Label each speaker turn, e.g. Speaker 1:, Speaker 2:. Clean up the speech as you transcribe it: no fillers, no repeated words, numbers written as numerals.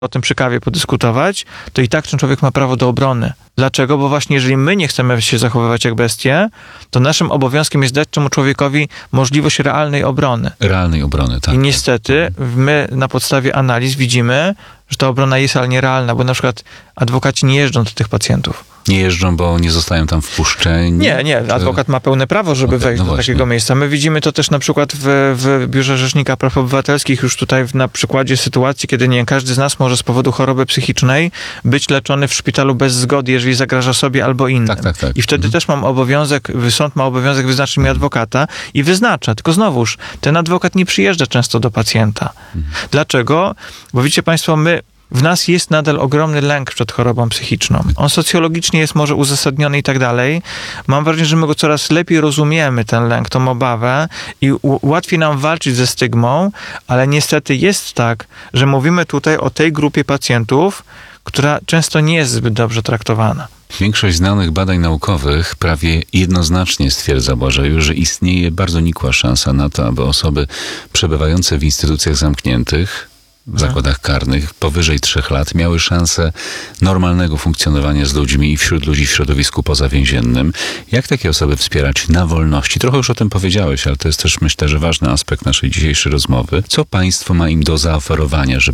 Speaker 1: o tym przy kawie podyskutować, to i tak ten człowiek ma prawo do obrony. Dlaczego? Bo właśnie jeżeli my nie chcemy się zachowywać jak bestie, to naszym obowiązkiem jest dać temu człowiekowi możliwość realnej obrony.
Speaker 2: Realnej obrony, tak.
Speaker 1: I niestety my na podstawie analiz widzimy, że ta obrona jest, ale nierealna, bo na przykład adwokaci nie jeżdżą do tych pacjentów.
Speaker 2: Nie jeżdżą, bo nie zostają tam wpuszczeni?
Speaker 1: Nie. Adwokat ma pełne prawo, żeby wejść do takiego miejsca. My widzimy to też na przykład w Biurze Rzecznika Praw Obywatelskich już tutaj na przykładzie sytuacji, kiedy nie każdy z nas może z powodu choroby psychicznej być leczony w szpitalu bez zgody, jeżeli zagraża sobie albo innym.
Speaker 2: Tak.
Speaker 1: I wtedy też sąd ma obowiązek wyznaczyć mi adwokata i wyznacza. Tylko znowuż, ten adwokat nie przyjeżdża często do pacjenta. Dlaczego? Bo widzicie państwo, w nas jest nadal ogromny lęk przed chorobą psychiczną. On socjologicznie jest może uzasadniony i tak dalej. Mam wrażenie, że my go coraz lepiej rozumiemy, ten lęk, tą obawę i łatwiej nam walczyć ze stygmą, ale niestety jest tak, że mówimy tutaj o tej grupie pacjentów, która często nie jest zbyt dobrze traktowana.
Speaker 2: Większość znanych badań naukowych prawie jednoznacznie stwierdza, Błażeju, że istnieje bardzo nikła szansa na to, aby osoby przebywające w instytucjach zamkniętych, w zakładach karnych powyżej 3 lat miały szansę normalnego funkcjonowania z ludźmi i wśród ludzi w środowisku pozawięziennym. Jak takie osoby wspierać na wolności? Trochę już o tym powiedziałeś, ale to jest też, myślę, że ważny aspekt naszej dzisiejszej rozmowy. Co państwo ma im do zaoferowania, żeby